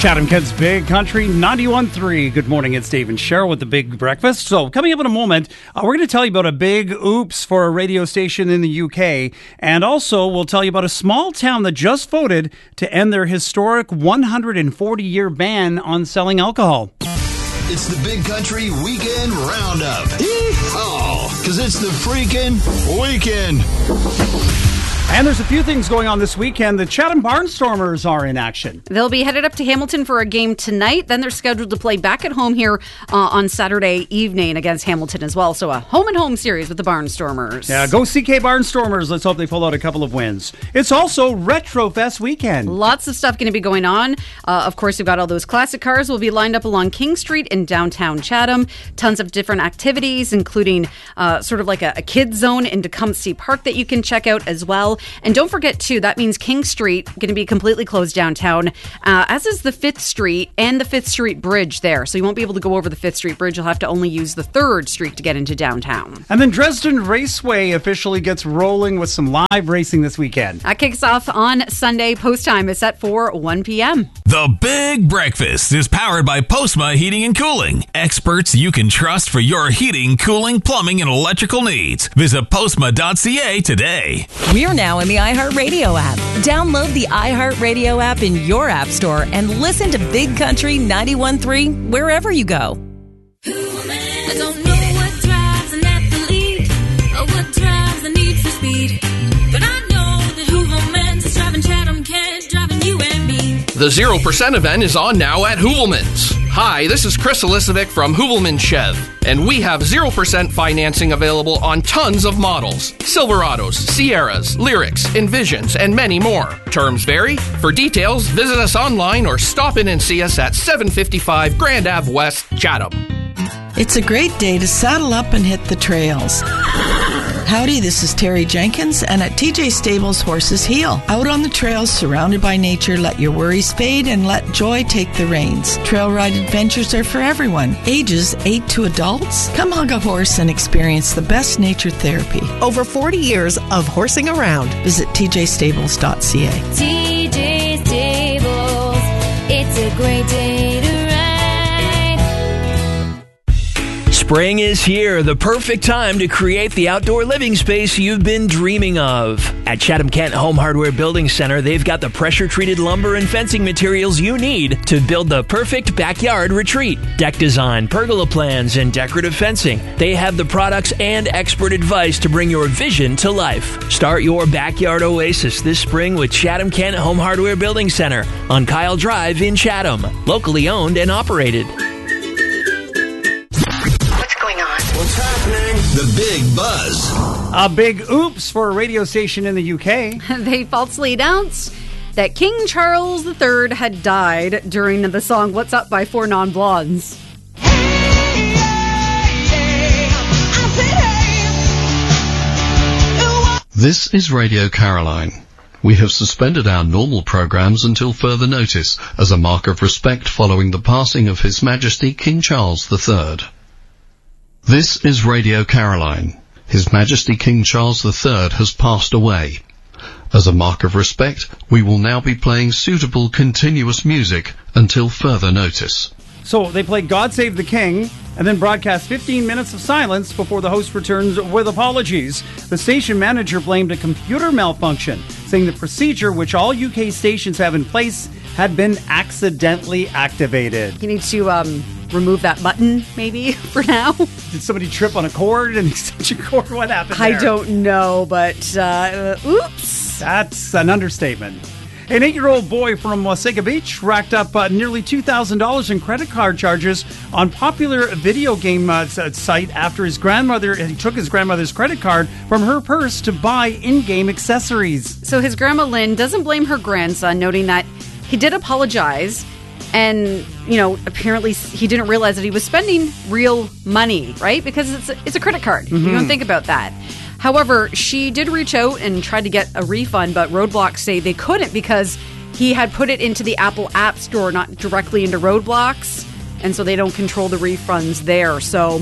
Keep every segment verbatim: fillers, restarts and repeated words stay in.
Chatham Kent's Big Country ninety-one point three. Good morning, it's Dave and Cheryl with the Big Breakfast. So coming up in a moment, uh, we're going to tell you about a big oops for a radio station in the U K. And also, we'll tell you about a small town that just voted to end their historic one hundred forty year ban on selling alcohol. It's the Big Country Weekend Roundup. Oh, because it's the freaking weekend. And there's a few things going on this weekend. The Chatham Barnstormers are in action. They'll be headed up to Hamilton for a game tonight. Then they're scheduled to play back at home here uh, on Saturday evening against Hamilton as well. So a home-and-home series with the Barnstormers. Yeah, go C K Barnstormers. Let's hope they pull out a couple of wins. It's also Retrofest weekend. Lots of stuff going to be going on. Uh, of course, you've got all those classic cars will be lined up along King Street in downtown Chatham. Tons of different activities, including uh, sort of like a, a kids zone in Tecumseh Park that you can check out as well. And don't forget, too, that means King Street going to be completely closed downtown, uh, as is the fifth Street and the fifth Street Bridge there. So you won't be able to go over the fifth Street Bridge. You'll have to only use the third Street to get into downtown. And then Dresden Raceway officially gets rolling with some live racing this weekend. That kicks off on Sunday. Post time is set for one p.m. The Big Breakfast is powered by Postma Heating and Cooling. Experts you can trust for your heating, cooling, plumbing, and electrical needs. Visit postma dot c a today. We're now in the iHeartRadio app. Download the iHeartRadio app in your app store and listen to Big Country ninety-one point three wherever you go. I don't know what drives an athlete or what drives the need for speed, but I know that Hooverman's is driving Chatham Kent, driving you and me. The zero percent event is on now at Hoovelman's. Hi, this is Chris Elisovic from Hoovelman Chev, and we have zero percent financing available on tons of models. Silverados, Sierras, Lyrics, Envisions, and many more. Terms vary. For details, visit us online or stop in and see us at seven fifty-five Grand Ave West, Chatham. It's a great day to saddle up and hit the trails. Howdy, this is Terry Jenkins, and at T J Stables Horses Heal. Out on the trails, surrounded by nature, let your worries fade and let joy take the reins. Trail ride adventures are for everyone. Ages eight to adults. Come hug a horse and experience the best nature therapy. Over forty years of horsing around. Visit t j stables dot c a. T J Stables, it's a great day to ride. Spring is here, the perfect time to create the outdoor living space you've been dreaming of. At Chatham Kent Home Hardware Building Center, they've got the pressure-treated lumber and fencing materials you need to build the perfect backyard retreat. Deck design, pergola plans, and decorative fencing. They have the products and expert advice to bring your vision to life. Start your backyard oasis this spring with Chatham Kent Home Hardware Building Center on Kyle Drive in Chatham. Locally owned and operated. What's happening? The Big Buzz. A big oops for a radio station in the U K. They falsely announced that King Charles the Third had died during the song What's Up by Four Non-Blondes. This is Radio Caroline. We have suspended our normal programs until further notice as a mark of respect following the passing of His Majesty King Charles the Third. This is Radio Caroline. His Majesty King Charles the Third has passed away. As a mark of respect, we will now be playing suitable continuous music until further notice. So they played God Save the King and then broadcast fifteen minutes of silence before the host returns with apologies. The station manager blamed a computer malfunction, saying the procedure which all U K stations have in place had been accidentally activated. You need to um, remove that button, maybe, for now. Did somebody trip on a cord, an extension cord? What happened there? I don't know, but uh, oops. That's an understatement. An eight-year-old boy from Wasaga Beach racked up uh, nearly two thousand dollars in credit card charges on popular video game uh, site after his grandmother, he took his grandmother's credit card from her purse to buy in-game accessories. So his grandma Lynn doesn't blame her grandson, noting that he did apologize. And, you know, apparently he didn't realize that he was spending real money, right? Because it's a, it's a credit card. Mm-hmm. You don't think about that. However, she did reach out and try to get a refund, but Roadblocks say they couldn't because he had put it into the Apple App Store, not directly into Roadblocks. And so they don't control the refunds there. So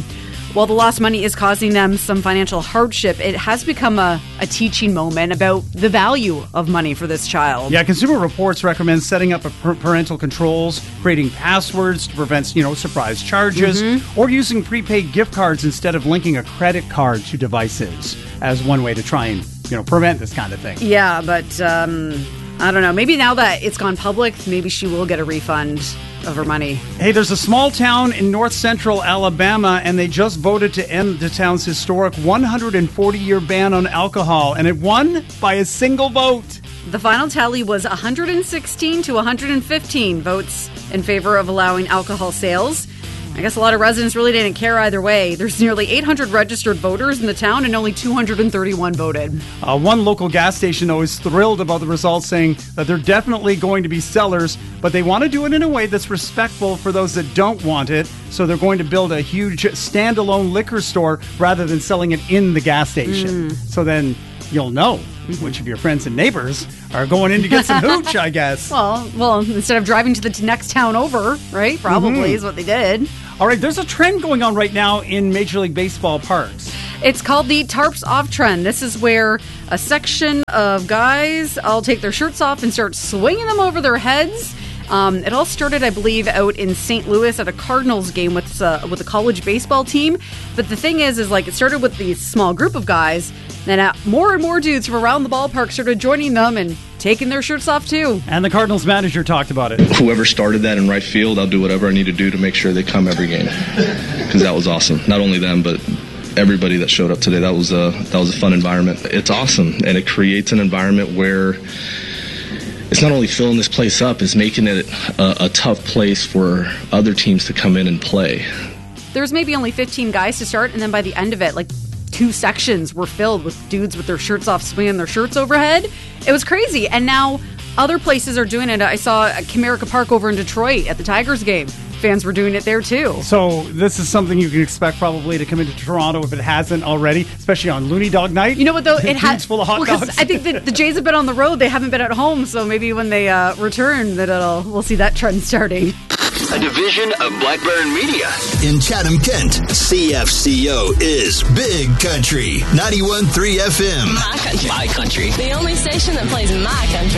while the lost money is causing them some financial hardship, it has become a, a teaching moment about the value of money for this child. Yeah, Consumer Reports recommends setting up a per- parental controls, creating passwords to prevent, you know, surprise charges, Mhm. or using prepaid gift cards instead of linking a credit card to devices as one way to try and, you know, prevent this kind of thing. Yeah, but um, I don't know. Maybe now that it's gone public, maybe she will get a refund of her money. Hey, there's a small town in north central Alabama, and they just voted to end the town's historic one hundred forty year ban on alcohol, and it won by a single vote. The final tally was one hundred sixteen to one hundred fifteen votes in favor of allowing alcohol sales. I guess a lot of residents really didn't care either way. There's nearly eight hundred registered voters in the town, and only two hundred thirty-one voted. Uh, one local gas station, though, is thrilled about the results, saying that they're definitely going to be sellers, but they want to do it in a way that's respectful for those that don't want it. So they're going to build a huge standalone liquor store rather than selling it in the gas station. Mm. So then you'll know which of your friends and neighbors are going in to get some hooch, I guess. Well, well, instead of driving to the t- next town over, right? Probably Mhm. is what they did. All right, there's a trend going on right now in Major League Baseball parks. It's called the Tarps Off trend. This is where a section of guys all take their shirts off and start swinging them over their heads. Um, it all started, I believe, out in Saint Louis at a Cardinals game with uh, with a college baseball team. But the thing is, is like it started with these small group of guys, then uh, more and more dudes from around the ballpark started joining them and taking their shirts off too. And the Cardinals manager talked about it. Whoever started that in right field, I'll do whatever I need to do to make sure they come every game, because that was awesome. Not only them, but everybody that showed up today. That was a that was a fun environment. It's awesome, and it creates an environment where it's not only filling this place up, it's making it a, a tough place for other teams to come in and play. There's maybe only fifteen guys to start, and then by the end of it, like two sections were filled with dudes with their shirts off, swinging their shirts overhead. It was crazy. And now other places are doing it. I saw at Comerica Park over in Detroit at the Tigers game. Fans were doing it there too. So this is something you can expect probably to come into Toronto if it hasn't already, especially on Looney Dog night. You know what though? It has Dudes full of hot well, 'cause dogs. I think the, the Jays have been on the road. They haven't been at home. So maybe when they uh, return, that it'll we'll see that trend starting. A division of Black Baron Media. In Chatham, Kent, C F C O is Big Country, ninety-one point three F M. My country. My country. The only station that plays my country.